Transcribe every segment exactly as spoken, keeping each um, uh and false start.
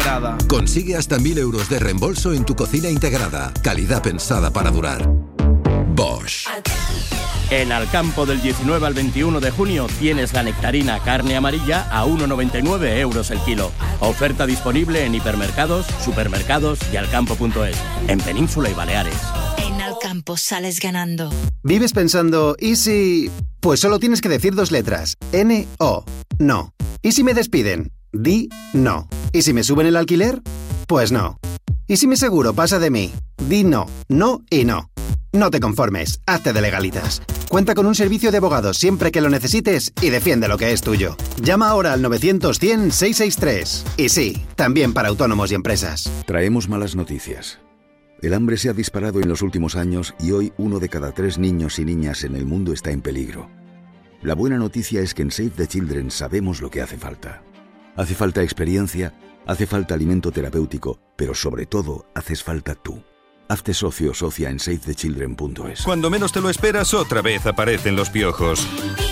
integrada. Consigue hasta mil euros de reembolso en tu cocina integrada. Calidad pensada para durar. Bosch. En Alcampo del diecinueve al veintiuno de junio tienes la nectarina carne amarilla a uno noventa y nueve euros el kilo. Oferta disponible en hipermercados, supermercados y alcampo punto es. En Península y Baleares. En Alcampo sales ganando. ¿Vives pensando, ¿y si...? Pues solo tienes que decir dos letras. N O. No. ¿Y si me despiden? Di no. ¿Y si me suben el alquiler? Pues no. ¿Y si mi seguro pasa de mí? Di no. No y no. No te conformes, hazte de Legalitas. Cuenta con un servicio de abogados siempre que lo necesites y defiende lo que es tuyo. Llama ahora al novecientos cien seiscientos sesenta y tres. Y sí, también para autónomos y empresas. Traemos malas noticias. El hambre se ha disparado en los últimos años y hoy uno de cada tres niños y niñas en el mundo está en peligro. La buena noticia es que en Save the Children sabemos lo que hace falta. Hace falta experiencia, hace falta alimento terapéutico, pero sobre todo haces falta tú. Hazte socio o socia en save the children punto es. Cuando menos te lo esperas, otra vez aparecen los piojos.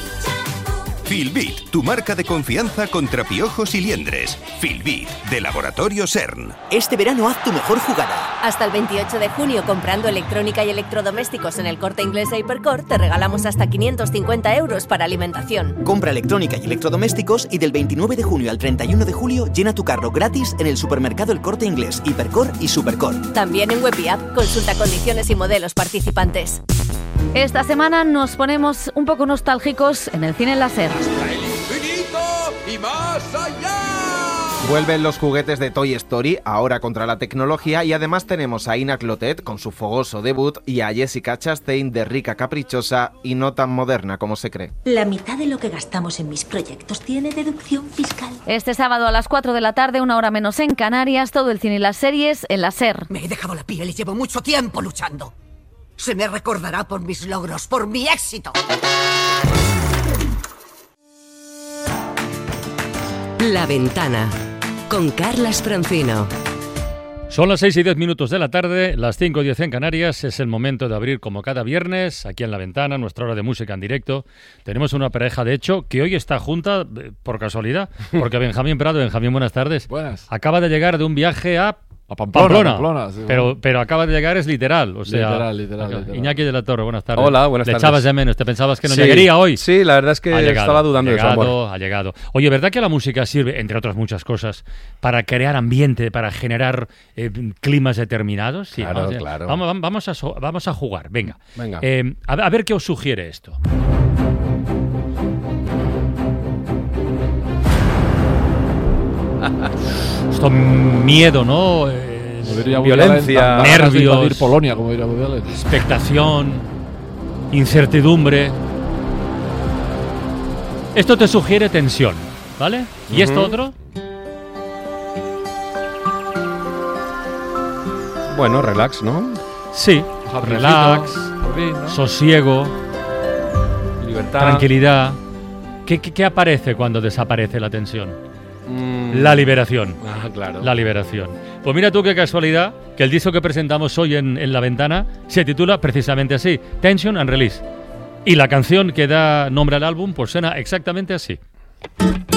Filbit, tu marca de confianza contra piojos y liendres. Filbit, de Laboratorio CERN. Este verano haz tu mejor jugada. Hasta el veintiocho de junio, comprando electrónica y electrodomésticos en el Corte Inglés e Hipercor, te regalamos hasta quinientos cincuenta euros para alimentación. Compra electrónica y electrodomésticos y del veintinueve de junio al treinta y uno de julio llena tu carro gratis en el supermercado El Corte Inglés, Hipercor y Supercor. También en web y app. Consulta condiciones y modelos participantes. Esta semana nos ponemos un poco nostálgicos en el cine láser. ¡Hasta el infinito y más allá! Vuelven los juguetes de Toy Story, ahora contra la tecnología, y además tenemos a Ina Clotet con su fogoso debut y a Jessica Chastain de rica caprichosa y no tan moderna como se cree. La mitad de lo que gastamos en mis proyectos tiene deducción fiscal. Este sábado a las cuatro de la tarde, una hora menos en Canarias, todo el cine y las series en la SER. Me he dejado la piel y llevo mucho tiempo luchando. Se me recordará por mis logros, por mi éxito. La Ventana, con Carlas Francino. Son las seis y diez minutos de la tarde, las cinco y diez en Canarias. Es el momento de abrir, como cada viernes, aquí en La Ventana, nuestra hora de música en directo. Tenemos una pareja, de hecho, que hoy está junta por casualidad, porque Benjamín Prado, Benjamín, buenas tardes. Buenas. Acaba de llegar de un viaje a A Pamplona, Pamplona, Pamplona sí, pero, bueno. pero acaba de llegar es literal, o sea, literal, literal, literal. Iñaki de la Torre, buenas tardes. Hola, buenas Le tardes. echabas de menos, te pensabas que no sí, llegaría hoy. Sí, la verdad es que llegado, estaba dudando ha llegado, de su amor. Ha llegado. Oye, ¿verdad que la música sirve, entre otras muchas cosas, para crear ambiente, para generar eh, climas determinados? Sí, claro, ¿no? O sea, claro. Vamos, vamos, a, so, vamos a jugar, venga. Venga. Eh, a, a ver qué os sugiere esto. Esto miedo, ¿no? Eh, violencia, nervios, Polonia, como diría Woody Allen. expectación, incertidumbre. Esto te sugiere tensión, ¿vale? ¿Y uh-huh. esto otro? Bueno, relax, ¿no? Sí, relax, ¿no? sosiego, libertad, tranquilidad. ¿Qué, qué, qué aparece cuando desaparece la tensión? Mm. La liberación. Ah, claro. La liberación. Pues mira tú qué casualidad que el disco que presentamos hoy en, en La Ventana se titula precisamente así, Tension and Release. Y la canción que da nombre al álbum pues suena exactamente así.